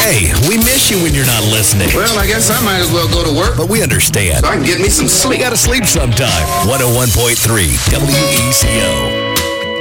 Hey, we miss you when you're not listening. Well, I guess I might as well go to work. But we understand. So I can get me some sleep. We gotta sleep sometime. 101.3 WECO.